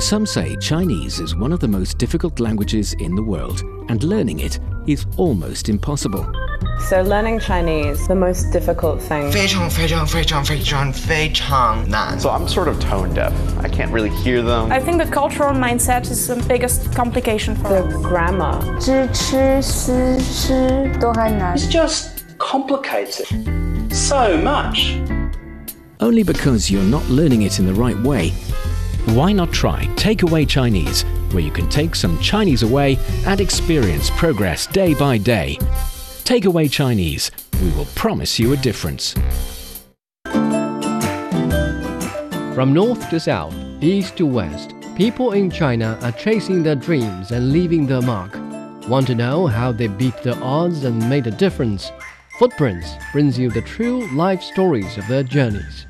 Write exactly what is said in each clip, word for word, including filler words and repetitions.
Some say Chinese is one of the most difficult languages in the world, and learning it is almost impossible. So learning Chinese, the most difficult thing. 非常非常非常非常非常难. So I'm sort of tone deaf. I can't really hear them. I think the cultural mindset is the biggest complication for The us. grammar. 知吃思诗都还难. It's just complicated so much. Only because you're not learning it in the right way. Why not try Takeaway Chinese, where you can take some Chinese away and experience progress day by day. Takeaway Chinese, we will promise you a difference. From north to south, east to west, people in China are chasing their dreams and leaving their mark. Want to know how they beat the odds and made a difference? Footprints brings you the true life stories of their journeys.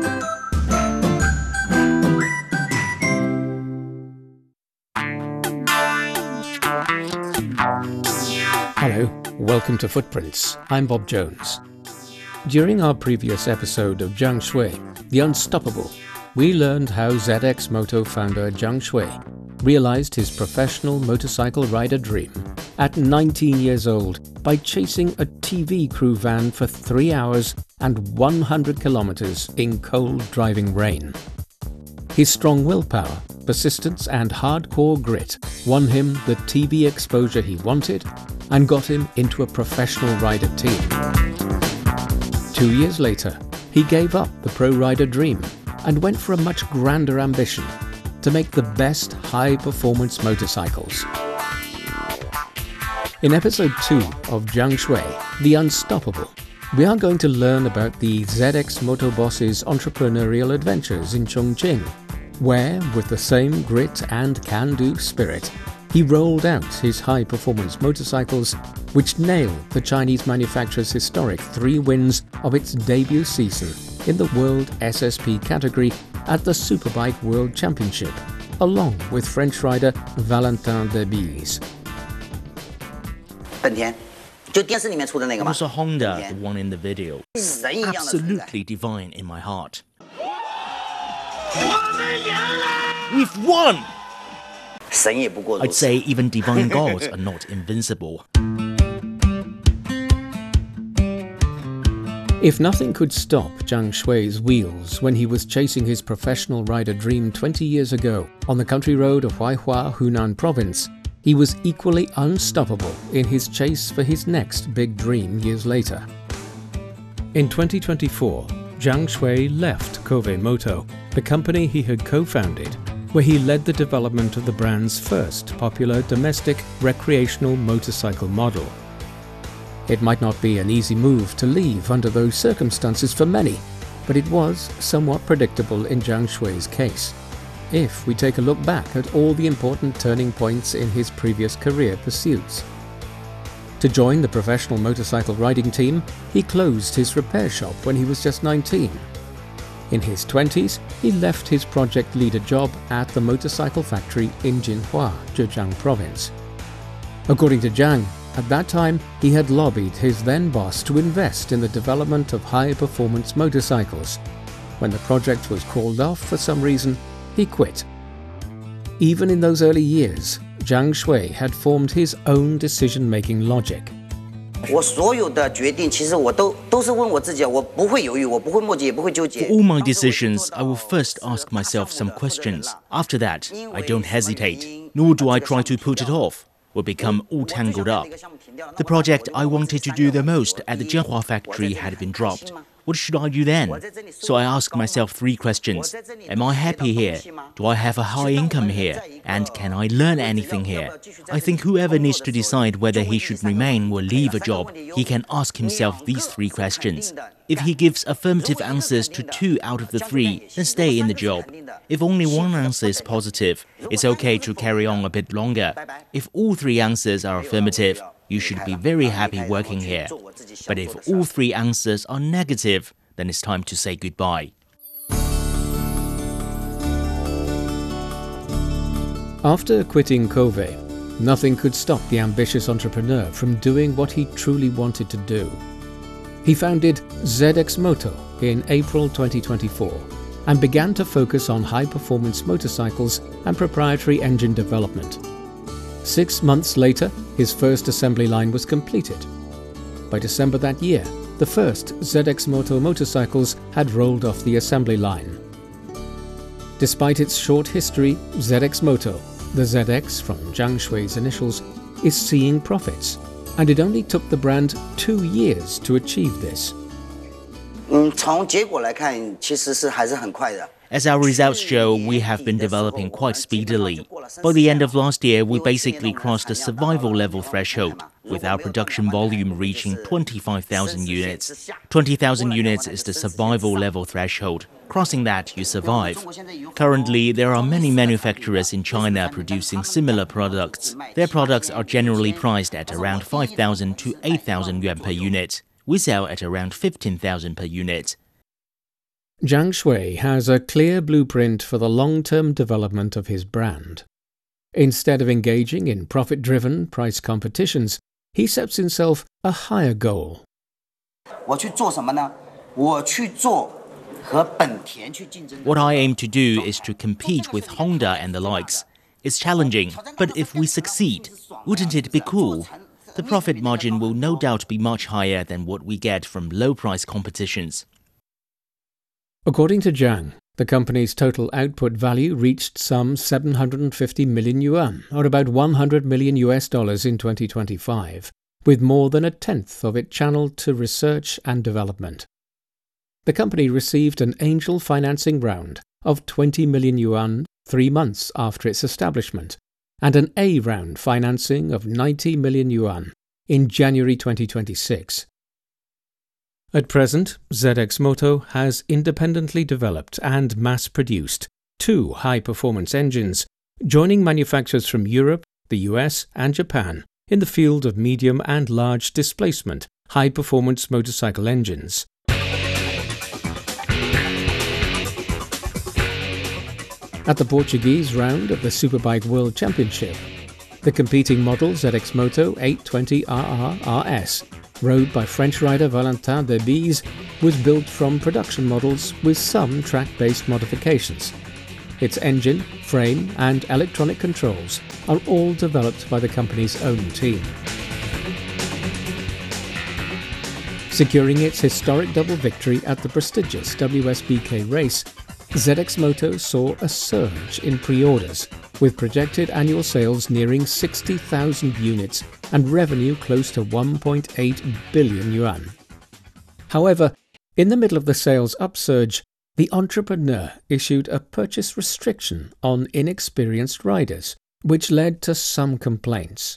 Hello, welcome to Footprints. I'm Bob Jones. During our previous episode of Zhang Shui, the Unstoppable, we learned how Z X Moto founder Zhang Shui realized his professional motorcycle rider dream at nineteen years old by chasing a T V crew van for three hours and one hundred kilometers in cold driving rain. His strong willpower, persistence and hardcore grit won him the T V exposure he wanted and got him into a professional rider team. Two years later, he gave up the pro rider dream and went for a much grander ambition: to make the best high-performance motorcycles. In episode two of Zhang Shui, The Unstoppable, we are going to learn about the Z X Moto boss's entrepreneurial adventures in Chongqing, where, with the same grit and can-do spirit, he rolled out his high-performance motorcycles, which nailed the Chinese manufacturer's historic three wins of its debut season in the World S S P category at the Superbike World Championship, along with French rider Valentin Debise. 本田 就电视里面出的那个 It 吗？ was a Honda, 本田 the one in the video. 神一样的存在。 Absolutely divine in my heart. We've won! 神也不过如 I'd 此。 say even divine gods are not invincible. If nothing could stop Zhang Shui's wheels when he was chasing his professional rider dream twenty years ago on the country road of Huaihua, Hunan province, he was equally unstoppable in his chase for his next big dream years later. In twenty twenty-four, Zhang Shui left Kove Moto, the company he had co-founded, where he led the development of the brand's first popular domestic recreational motorcycle model. It might not be an easy move to leave under those circumstances for many, but it was somewhat predictable in Zhang Shui's case, if we take a look back at all the important turning points in his previous career pursuits. To join the professional motorcycle riding team, he closed his repair shop when he was just nineteen. In his twenties, he left his project leader job at the motorcycle factory in Jinhua, Zhejiang province. According to Zhang, at that time, he had lobbied his then boss to invest in the development of high-performance motorcycles. When the project was called off for some reason, he quit. Even in those early years, Zhang Shui had formed his own decision-making logic. 我所有的决定，其实我都都是问我自己，我不会犹豫，我不会磨叽，也不会纠 For 结。 all my decisions, I will first ask myself some questions. After that, I don't hesitate, nor do I try to put it off or become all tangled up. The project I wanted to do the most at the Jinhua factory had been dropped. What should I do then? So I ask myself three questions. Am I happy here? Do I have a high income here? And can I learn anything here? I think whoever needs to decide whether he should remain or leave a job, he can ask himself these three questions. If he gives affirmative answers to two out of the three, then stay in the job. If only one answer is positive, it's okay to carry on a bit longer. If all three answers are affirmative, you should be very happy working here. But if all three answers are negative, then it's time to say goodbye. After quitting Kove, nothing could stop the ambitious entrepreneur from doing what he truly wanted to do. He founded Z X Moto in April twenty twenty-four, and began to focus on high-performance motorcycles and proprietary engine development. Six months later, his first assembly line was completed. By December that year, the first Z X Moto motorcycles had rolled off the assembly line. Despite its short history, Z X Moto, the Z X from Zhang Shui's initials, is seeing profits, and it only took the brand two years to achieve this. As our results show, we have been developing quite speedily. By the end of last year, we basically crossed the survival level threshold, with our production volume reaching twenty-five thousand units. twenty thousand units is the survival level threshold. Crossing that, you survive. Currently, there are many manufacturers in China producing similar products. Their products are generally priced at around five thousand to eight thousand yuan per unit. We sell at around fifteen thousand per unit. Zhang Shui has a clear blueprint for the long-term development of his brand. Instead of engaging in profit-driven price competitions, he sets himself a higher goal. What I aim to do is to compete with Honda and the likes. It's challenging, but if we succeed, wouldn't it be cool? The profit margin will no doubt be much higher than what we get from low-price competitions. According to Zhang, the company's total output value reached some seven hundred fifty million yuan, or about one hundred million U S dollars in twenty twenty-five, with more than a tenth of it channeled to research and development. The company received an angel financing round of twenty million yuan three months after its establishment, and an A round financing of ninety million yuan in January twenty twenty-six. At present, Z X Moto has independently developed and mass-produced two high-performance engines, joining manufacturers from Europe, the U S and Japan in the field of medium and large displacement high-performance motorcycle engines. At the Portuguese round of the Superbike World Championship, the competing model Z X Moto eight twenty R R R S, rode by French rider Valentin Debise, was built from production models with some track-based modifications. Its engine, frame and electronic controls are all developed by the company's own team. Securing its historic double victory at the prestigious W S B K race, Z X Moto saw a surge in pre-orders, with projected annual sales nearing sixty thousand units and revenue close to one point eight billion yuan. However, in the middle of the sales upsurge, the entrepreneur issued a purchase restriction on inexperienced riders, which led to some complaints.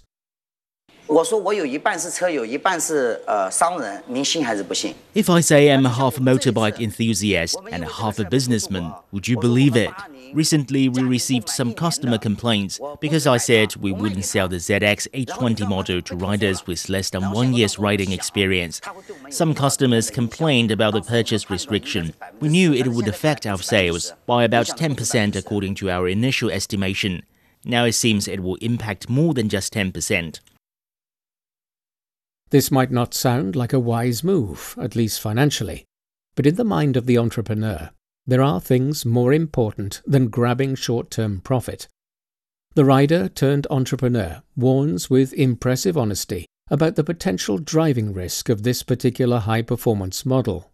If I say I'm a half motorbike enthusiast and a half a businessman, would you believe it? Recently, we received some customer complaints because I said we wouldn't sell the Z X eight twenty model to riders with less than one year's riding experience. Some customers complained about the purchase restriction. We knew it would affect our sales by about ten percent according to our initial estimation. Now it seems it will impact more than just ten percent. This might not sound like a wise move, at least financially, but in the mind of the entrepreneur, there are things more important than grabbing short-term profit. The rider turned entrepreneur warns with impressive honesty about the potential driving risk of this particular high-performance model.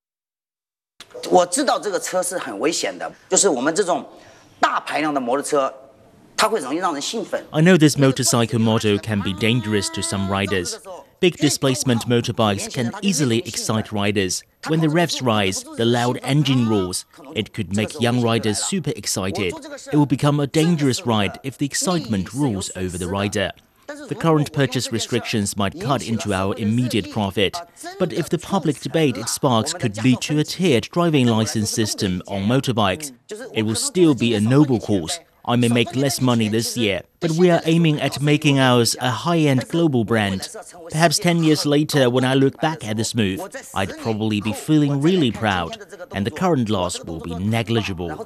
I know this motorcycle model can be dangerous to some riders. Big displacement motorbikes can easily excite riders. When the revs rise, the loud engine roars. It could make young riders super excited. It will become a dangerous ride if the excitement rules over the rider. The current purchase restrictions might cut into our immediate profit. But if the public debate it sparks could lead to a tiered driving license system on motorbikes, it will still be a noble cause. I may make less money this year, but we are aiming at making ours a high-end global brand. Perhaps ten years later, when I look back at this move, I'd probably be feeling really proud, and the current loss will be negligible.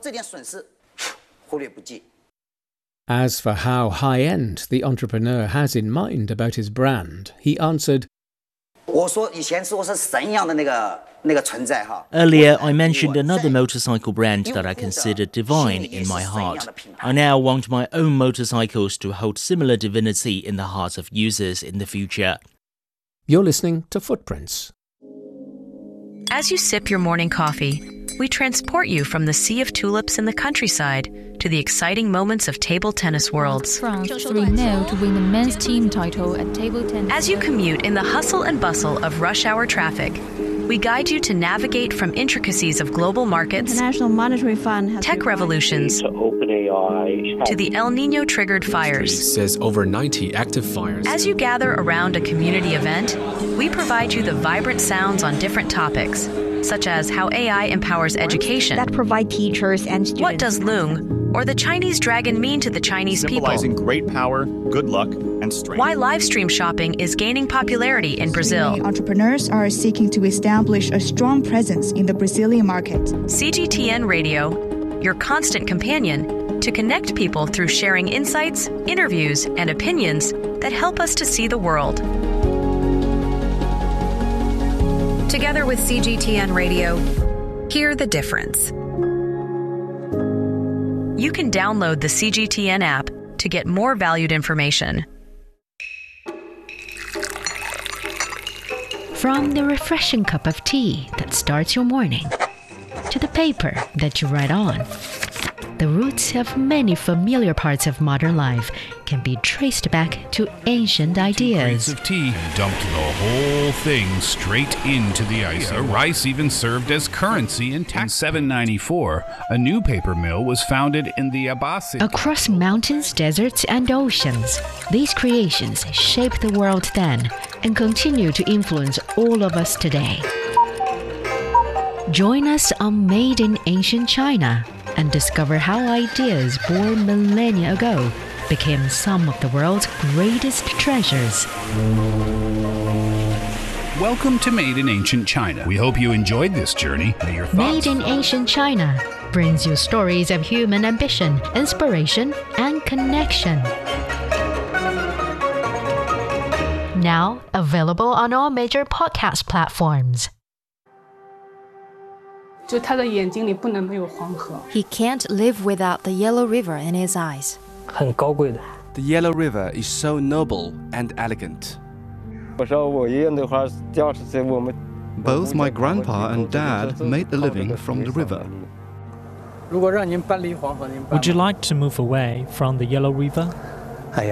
As for how high-end the entrepreneur has in mind about his brand, he answered, Earlier, I mentioned another motorcycle brand that I consider divine in my heart. I now want my own motorcycles to hold similar divinity in the hearts of users in the future. You're listening to Footprints. As you sip your morning coffee, we transport you from the sea of tulips in the countryside to the exciting moments of table tennis worlds. France three nil to win the men's team title at table tennis. As you commute in the hustle and bustle of rush hour traffic, we guide you to navigate from intricacies of global markets, International Monetary Fund has tech revolutions, to, to the El Niño-triggered fires. Says over ninety active fires. As you gather around a community event, we provide you the vibrant sounds on different topics, such as how A I empowers education, that provide teachers and students. What does Loong or the Chinese dragon mean to the Chinese people? Symbolizing great power, good luck, and strength. Why live stream shopping is gaining popularity in Brazil. Entrepreneurs are seeking to establish a strong presence in the Brazilian market. C G T N Radio, your constant companion to connect people through sharing insights, interviews, and opinions that help us to see the world. Together with C G T N Radio, hear the difference. You can download the C G T N app to get more valued information. From the refreshing cup of tea that starts your morning, to the paper that you write on, the roots of many familiar parts of modern life can be traced back to ancient ideas. Crates of tea dumped the whole thing straight into the ice. Rice even served as currency in tax. In seven ninety-four, a new paper mill was founded in the Abbasid. Across mountains, deserts, and oceans, these creations shaped the world then and continue to influence all of us today. Join us on Made in Ancient China and discover how ideas born millennia ago became some of the world's greatest treasures. Welcome to Made in Ancient China. We hope you enjoyed this journey. May your thoughts Made in Ancient China brings you stories of human ambition, inspiration, and connection. Now available on all major podcast platforms. He can't live without the Yellow River in his eyes. The Yellow River is so noble and elegant. Both my grandpa and dad made a living from the river. Would you like to move away from the Yellow River? I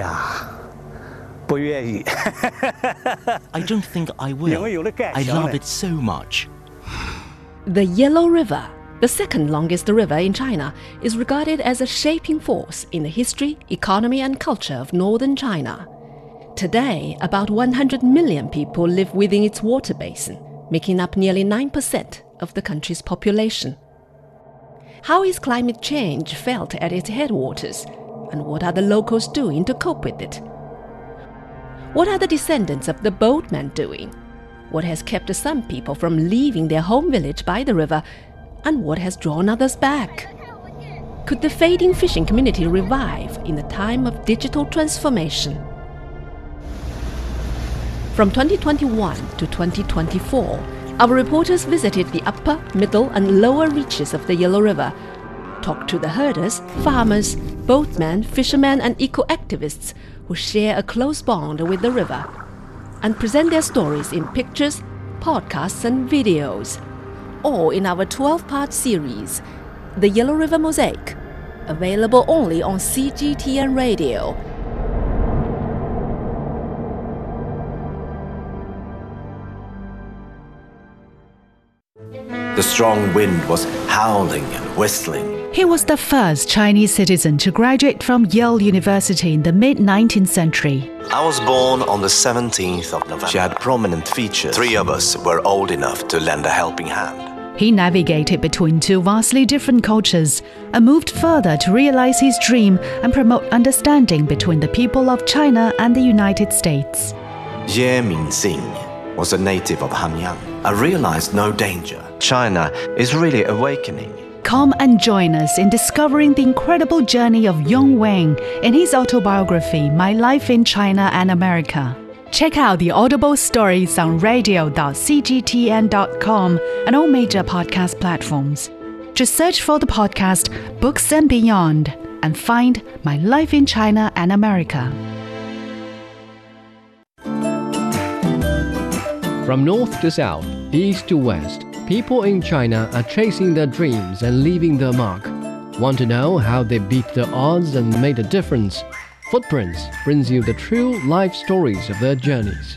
don't think I will. I love it so much. The Yellow River, the second longest river in China, is regarded as a shaping force in the history, economy, and culture of northern China. Today, about one hundred million people live within its water basin, making up nearly nine percent of the country's population. How is climate change felt at its headwaters, and what are the locals doing to cope with it? What are the descendants of the boatmen doing? What has kept some people from leaving their home village by the river, and what has drawn others back? Could the fading fishing community revive in a time of digital transformation? From twenty twenty-one to twenty twenty-four, our reporters visited the upper, middle, and lower reaches of the Yellow River, talked to the herders, farmers, boatmen, fishermen, and eco-activists who share a close bond with the river, and present their stories in pictures, podcasts, and videos, all in our twelve-part series, The Yellow River Mosaic, available only on C G T N Radio. The strong wind was howling and whistling. He was the first Chinese citizen to graduate from Yale University in the mid-nineteenth century. I was born on the seventeenth of November. She had prominent features. Three of us were old enough to lend a helping hand. He navigated between two vastly different cultures and moved further to realize his dream and promote understanding between the people of China and the United States. Ye Mingxing was a native of Hanyang. I realized no danger. China is really awakening. Come and join us in discovering the incredible journey of Yong Wang in his autobiography, My Life in China and America. Check out the Audible stories on radio dot c g t n dot com and all major podcast platforms. Just search for the podcast Books and Beyond and find My Life in China and America. From north to south, east to west, people in China are chasing their dreams and leaving their mark. Want to know how they beat the odds and made a difference? Footprints brings you the true life stories of their journeys.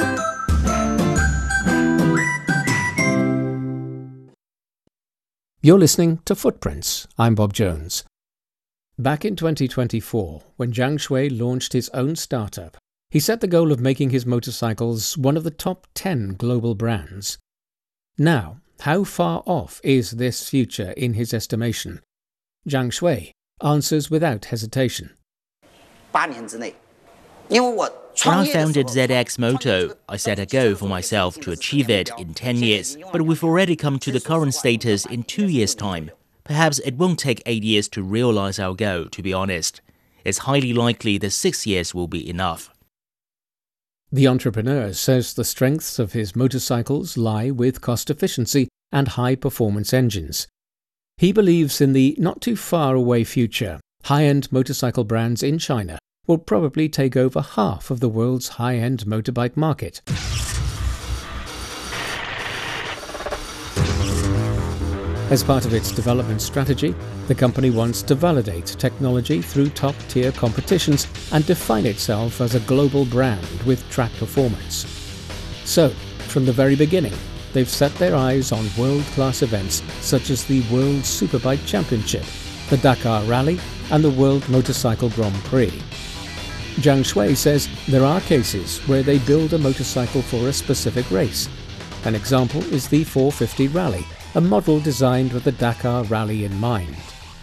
You're listening to Footprints. I'm Bob Jones. Back in twenty twenty-four, when Zhang Shui launched his own startup, he set the goal of making his motorcycles one of the top ten global brands. Now, how far off is this future in his estimation? Zhang Shui answers without hesitation. When I founded Z X Moto, I set a goal for myself to achieve it in ten years, but we've already come to the current status in two years' time. Perhaps it won't take eight years to realize our goal, to be honest. It's highly likely that six years will be enough. The entrepreneur says the strengths of his motorcycles lie with cost efficiency and high-performance engines. He believes in the not-too-far-away future, high-end motorcycle brands in China will probably take over half of the world's high-end motorbike market. As part of its development strategy, the company wants to validate technology through top-tier competitions and define itself as a global brand with track performance. So, from the very beginning, they've set their eyes on world-class events such as the World Superbike Championship, the Dakar Rally, and the World Motorcycle Grand Prix. Zhang Shui says there are cases where they build a motorcycle for a specific race. An example is the four fifty Rally, a model designed with the Dakar Rally in mind.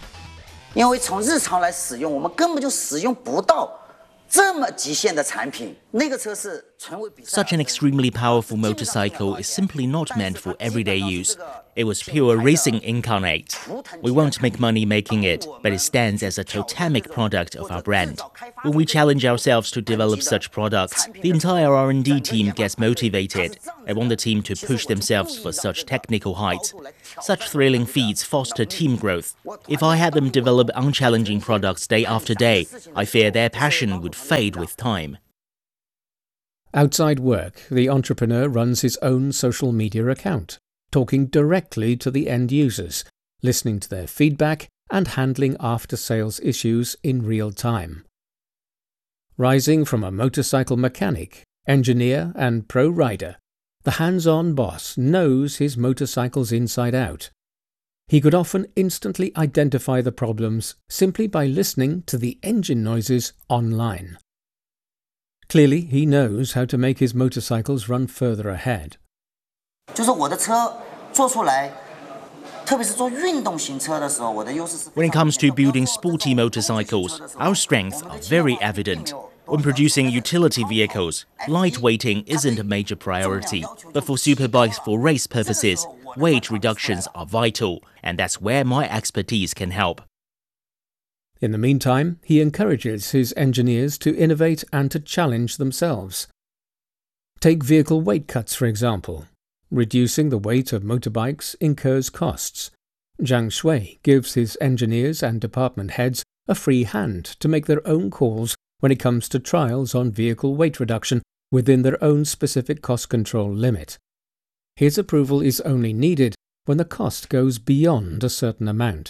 Such an extremely powerful motorcycle is simply not meant for everyday use. It was pure racing incarnate. We won't make money making it, but it stands as a totemic product of our brand. When we challenge ourselves to develop such products, the entire R and D team gets motivated. I want the team to push themselves for such technical heights. Such thrilling feats foster team growth. If I had them develop unchallenging products day after day, I fear their passion would fade with time. Outside work, the entrepreneur runs his own social media account, talking directly to the end users, listening to their feedback and handling after-sales issues in real time. Rising from a motorcycle mechanic, engineer and pro rider, the hands-on boss knows his motorcycles inside out. He could often instantly identify the problems simply by listening to the engine noises online. Clearly, he knows how to make his motorcycles run further ahead. When it comes to building sporty motorcycles, our strengths are very evident. When producing utility vehicles, lightweighting isn't a major priority, but for superbikes for race purposes, weight reductions are vital, and that's where my expertise can help. In the meantime, he encourages his engineers to innovate and to challenge themselves. Take vehicle weight cuts, for example. Reducing the weight of motorbikes incurs costs. Zhang Shui gives his engineers and department heads a free hand to make their own calls when it comes to trials on vehicle weight reduction within their own specific cost control limit. His approval is only needed when the cost goes beyond a certain amount.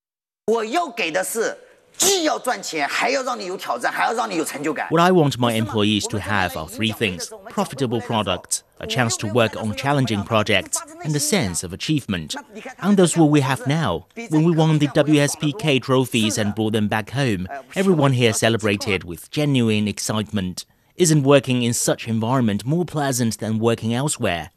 What I want my employees to have are three things: profitable products, a chance to work on challenging projects, and a sense of achievement. And that's what we have now. When we won the W S P K trophies and brought them back home, everyone here celebrated with genuine excitement. Isn't working in such environment more pleasant than working elsewhere?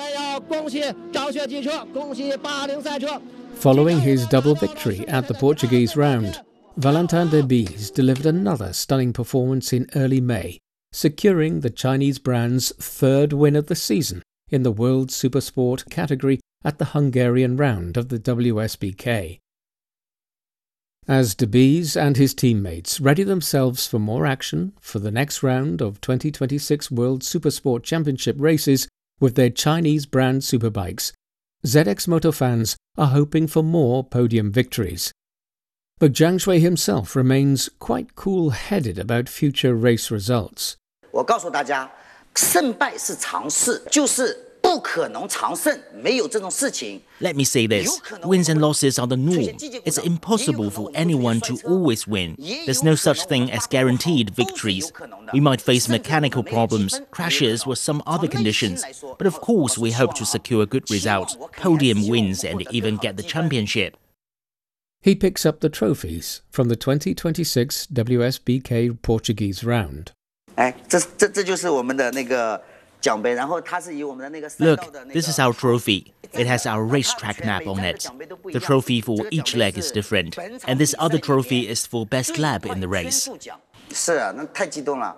Following his double victory at the Portuguese round, Valentin Debise delivered another stunning performance in early May, securing the Chinese brand's third win of the season in the World Supersport category at the Hungarian round of the W S B K. As Debise and his teammates ready themselves for more action for the next round of twenty twenty-six World Supersport Championship races with their Chinese brand superbikes, Z X Moto fans are hoping for more podium victories. But Zhang Shui himself remains quite cool-headed about future race results. 我告诉大家，胜败是常事，就是不可能常胜，没有这种事情。 Let me say this, wins and losses are the norm. It's impossible for anyone to always win. There's no such thing as guaranteed victories. We might face mechanical problems, crashes or some other conditions. But of course we hope to secure good results, podium wins and even get the championship. He picks up the trophies from the twenty twenty-six W S B K Portuguese round. 哎，这这这就是我们的那个奖杯，然后它是以我们的那个赛 Look, 道的那个 this is our trophy. It has our racetrack map on it. The trophy for each leg is different, and this other trophy is for best lap in the race. 是啊，那太激动了。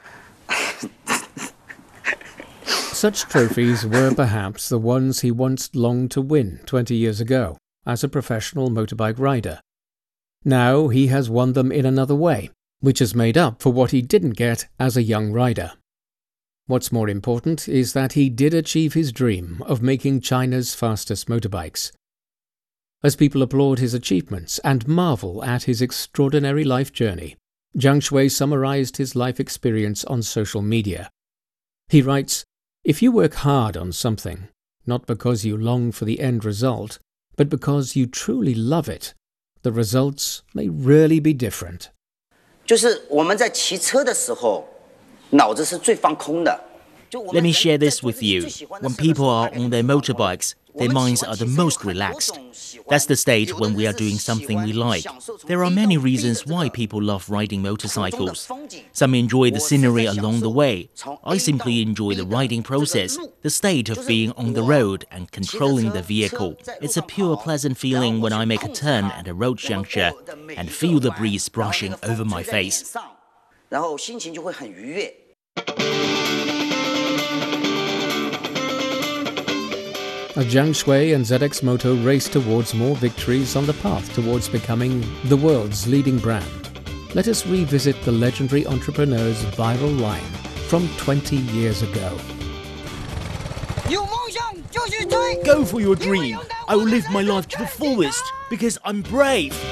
Such trophies were perhaps the ones he once longed to win twenty years ago as a professional motorbike rider. Now he has won them in another way, which has made up for what he didn't get as a young rider. What's more important is that he did achieve his dream of making China's fastest motorbikes. As people applaud his achievements and marvel at his extraordinary life journey, Zhang Shui summarized his life experience on social media. He writes, "If you work hard on something, not because you long for the end result, but because you truly love it, the results may really be different." 就是我们在骑车的时候，脑子是最放空的。 Let me share this with you. When people are on their motorbikes, their minds are the most relaxed. That's the state when we are doing something we like. There are many reasons why people love riding motorcycles. Some enjoy the scenery along the way. I simply enjoy the riding process, the state of being on the road and controlling the vehicle. It's a pure pleasant feeling when I make a turn at a road juncture and feel the breeze brushing over my face. 然后心情就会很愉悦。 As Zhang Shui and Z X Moto race towards more victories on the path towards becoming the world's leading brand, let us revisit the legendary entrepreneur's viral line from twenty years ago. Go for your dream. I will live my life to the fullest because I'm brave.